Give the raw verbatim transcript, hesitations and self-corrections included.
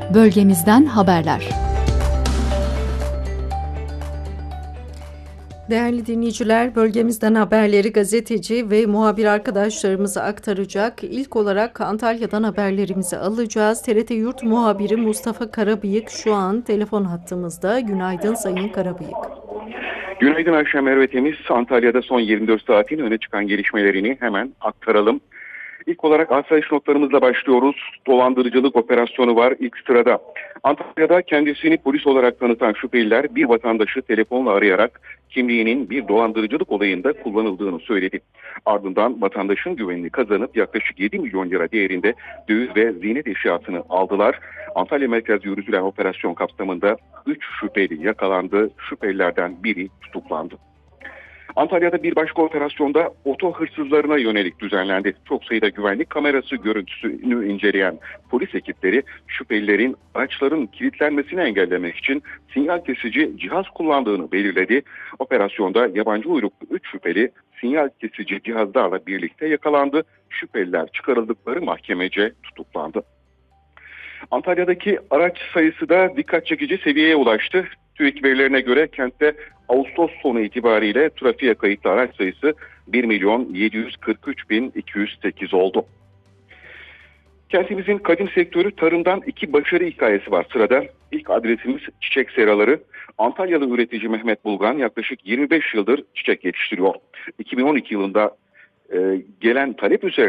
Bölgemizden haberler. Değerli dinleyiciler, bölgemizden haberleri gazeteci ve muhabir arkadaşlarımıza aktaracak. İlk olarak Antalya'dan haberlerimizi alacağız. T R T Yurt muhabiri Mustafa Karabıyık şu an telefon hattımızda. Günaydın Sayın Karabıyık. Günaydın Ayşe Merve Temiz. Antalya'da son yirmi dört saatin öne çıkan gelişmelerini hemen aktaralım. İlk olarak asayiş notlarımızla başlıyoruz. Dolandırıcılık operasyonu var ilk sırada. Antalya'da kendisini polis olarak tanıtan şüpheliler bir vatandaşı telefonla arayarak kimliğinin bir dolandırıcılık olayında kullanıldığını söyledi. Ardından vatandaşın güvenini kazanıp yaklaşık yedi milyon lira değerinde döviz ve ziynet eşyasını aldılar. Antalya merkezli yürütülen operasyon kapsamında üç şüpheli yakalandı. Şüphelilerden biri tutuklandı. Antalya'da bir başka operasyonda oto hırsızlarına yönelik düzenlendi. Çok sayıda güvenlik kamerası görüntüsünü inceleyen polis ekipleri şüphelilerin araçların kilitlenmesini engellemek için sinyal kesici cihaz kullandığını belirledi. Operasyonda yabancı uyruklu üç şüpheli sinyal kesici cihazlarla birlikte yakalandı. Şüpheliler çıkarıldıkları mahkemece tutuklandı. Antalya'daki araç sayısı da dikkat çekici seviyeye ulaştı. TÜİK verilerine göre kentte Ağustos sonu itibariyle trafiğe kayıtlı araç sayısı bir milyon yedi yüz kırk üç bin iki yüz sekiz oldu. Kentimizin kadim sektörü tarımdan iki başarı hikayesi var sırada. İlk adresimiz çiçek seraları. Antalyalı üretici Mehmet Bulgan yaklaşık yirmi beş yıldır çiçek yetiştiriyor. iki bin on iki yılında e, gelen talep üzerine